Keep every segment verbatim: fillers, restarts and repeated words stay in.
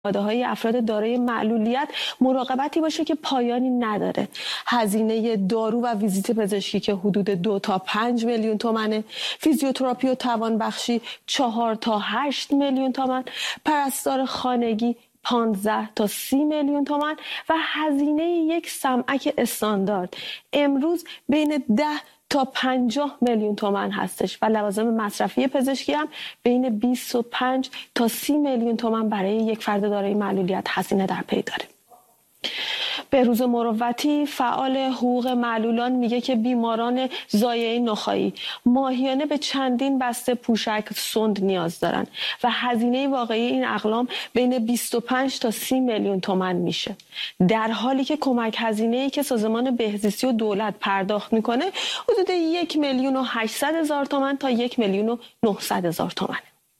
خانواده‌های افراد دارای معلولیت مراقبتی باشه که پایانی نداره. هزینه دارو و ویزیت پزشکی که حدود دو تا پنج میلیون تومنه، فیزیوتراپی و توانبخشی چهار تا هشت میلیون تومن، پرستار خانگی پانزده تا سی میلیون تومان و هزینه یک سمعک استاندارد امروز بین ده تا پنجاه میلیون تومان هستش و لوازم مصرفی پزشکی هم بین بیست و پنج تا سی میلیون تومان برای یک فرد دارای معلولیت هزینه در پی داره. بهروز مروتی فعال حقوق معلولان میگه که بیماران ضایعه نخاعی ماهیانه به چندین بسته پوشک سند نیاز دارن و هزینه واقعی این اقلام بین بیست و پنج تا سی میلیون تومان میشه، در حالی که کمک هزینه‌ای که سازمان بهزیستی و دولت پرداخت میکنه حدود یک میلیون و هشتصد هزار تومان تا یک میلیون و نهصد هزار تومان.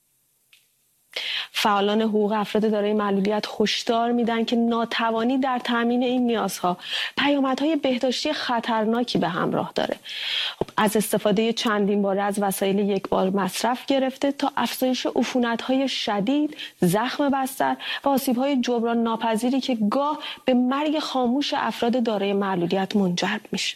فعالان حقوق افراد دارای معلولیت هشدار میدن که ناتوانی در تامین این نیازها پیامدهای بهداشتی خطرناکی به همراه داره. از استفاده چندین باره از وسایل یک بار مصرف گرفته تا افزایش عفونت‌های شدید، زخم بستر و آسیب‌های جبران ناپذیری که گاه به مرگ خاموش افراد دارای معلولیت منجر میشه.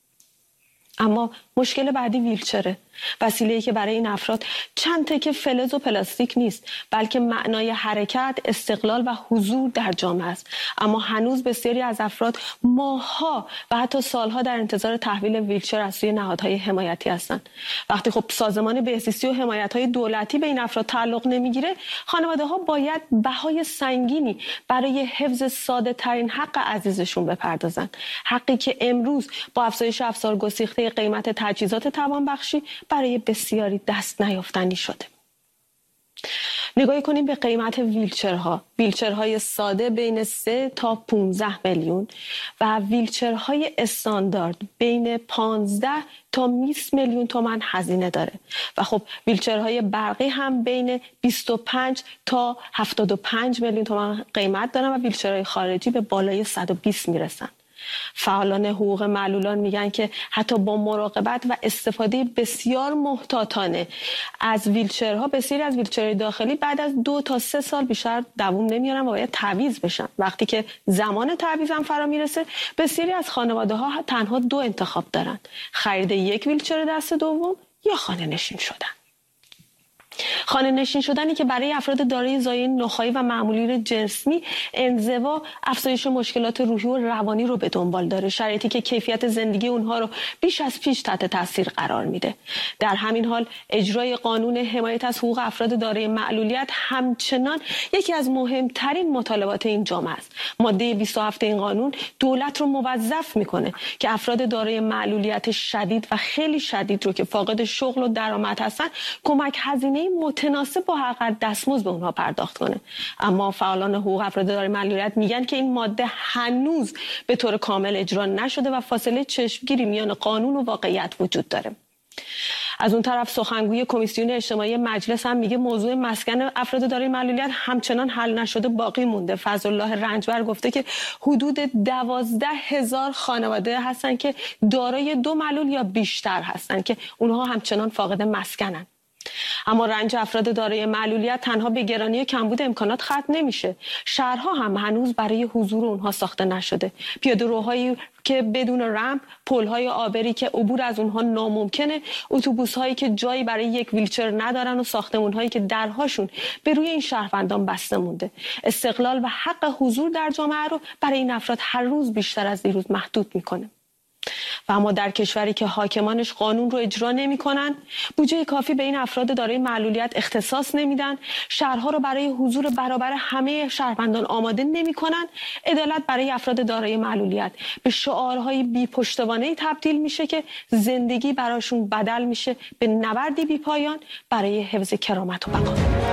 اما مشکل بعدی ویلچره، وسیله‌ای که برای این افراد چند تکه فلز و پلاستیک نیست، بلکه معنای حرکت، استقلال و حضور در جامعه است. اما هنوز بسیاری از افراد ماه‌ها و حتی سالها در انتظار تحویل ویلچر از سوی نهادهای حمایتی هستند. وقتی خب سازمان بهزیستی و حمایت‌های دولتی به این افراد تعلق نمیگیره، خانواده‌ها باید بهای سنگینی برای حفظ ساده‌ترین حق عزیزشون بپردازند. حقی که امروز با افزایش افزار گسیخته قیمت تجهیزات توانبخشی برای بسیاری دست نیافتنی شده. نگاه کنیم به قیمت ویلچرها. ویلچرهای ساده بین سه تا پانزده میلیون و ویلچرهای استاندارد بین پانزده تا بیست میلیون تومان هزینه داره و خب ویلچرهای برقی هم بین بیست و پنج تا هفتاد و پنج میلیون تومان قیمت دارن و ویلچرهای خارجی به بالای صد و بیست میرسن. فعالان حقوق معلولان میگن که حتی با مراقبت و استفاده بسیار محتاطانه از ویلچرها، بسیاری از ویلچرهای داخلی بعد از دو تا سه سال بیشتر دوام نمیارن و باید تعویض بشن. وقتی که زمان تعویض هم فرا میرسه، بسیاری از خانواده ها تنها دو انتخاب دارن: خرید یک ویلچر دست دوم یا خانه نشین شدن. خانه نشین شدنی که برای افراد دارای ضایعه نخاعی و مأمورین جسمی انزوا، افزایش مشکلات روحی و روانی رو به دنبال داره، شرایطی که کیفیت زندگی اونها رو بیش از پیش تحت تاثیر قرار میده. در همین حال اجرای قانون حمایت از حقوق افراد دارای معلولیت همچنان یکی از مهمترین مطالبات این جامعه است. ماده بیست و هفت این قانون دولت رو موظف میکنه که افراد دارای معلولیت شدید و خیلی شدید رو که فاقد شغل و درآمد هستن کمک هزینه متناسب با حق دستمزد به اونها پرداخت کنه. اما فعالان حقوق افراد دارای معلولیت میگن که این ماده هنوز به طور کامل اجرا نشده و فاصله چشمگیری میان قانون و واقعیت وجود داره. از اون طرف سخنگوی کمیسیون اجتماعی مجلس هم میگه موضوع مسکن افراد دارای معلولیت همچنان حل نشده باقی مونده. فضلالله رنجبر گفته که حدود دوازده هزار خانواده هستن که دارای دو معلول یا بیشتر هستن که اونها همچنان فاقد مسکنن. اما رنج افراد دارای معلولیت تنها به گرانی و کمبود امکانات ختم نمیشه. شهرها هم هنوز برای حضور اونها ساخته نشده. پیاده‌روهایی که بدون رمپ، پل‌های عابری که عبور از اونها ناممکنه، اتوبوس‌هایی که جایی برای یک ویلچر ندارن و ساختمان‌هایی که درهاشون به روی این شهروندان بسته مونده. استقلال و حق حضور در جامعه رو برای این افراد هر روز بیشتر از دیروز محدود میکنه. و اما در کشوری که حاکمانش قانون رو اجرا نمی‌کنن، بودجه کافی به این افراد دارای معلولیت اختصاص نمیدن، شهرها رو برای حضور برابر همه شهروندان آماده نمی‌کنن، عدالت برای افراد دارای معلولیت به شعارهای بی پشتوانه‌ای تبدیل میشه که زندگی براشون بدل میشه به نبردی بی پایان برای حفظ کرامت و بقا.